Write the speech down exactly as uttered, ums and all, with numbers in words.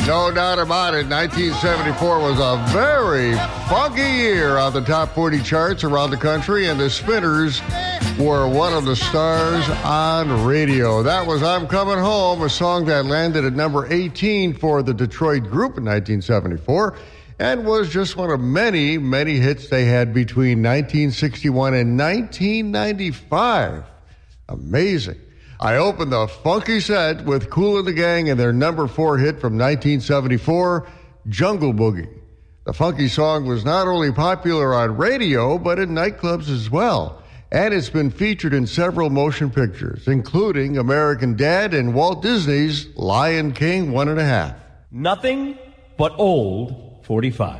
No doubt about it, nineteen seventy-four was a very funky year on the top forty charts around the country, and the Spinners were one of the stars on radio. That was I'm Coming Home, a song that landed at number eighteen for the Detroit group in nineteen seventy-four, and was just one of many, many hits they had between nineteen sixty-one and nineteen ninety-five. Amazing. I opened the funky set with Kool and the Gang and their number four hit from nineteen seventy-four, Jungle Boogie. The funky song was not only popular on radio, but in nightclubs as well. And it's been featured in several motion pictures, including American Dad and Walt Disney's Lion King One and a Half. Nothing but old forty-five.